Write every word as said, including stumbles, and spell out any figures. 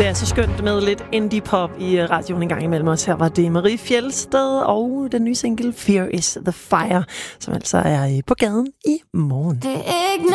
Det er så skønt med lidt indie-pop i radioen en gang imellem os. Her var det Marie Fjelsted og den nye single Fear is the Fire, som altså er på gaden i morgen.